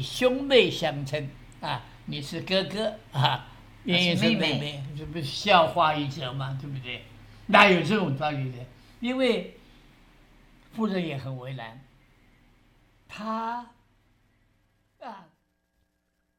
以兄妹相称啊，你是哥哥啊，圆圆是妹妹，这不是笑话一则吗？对不对？哪有这种道理的？因为夫人也很为难，她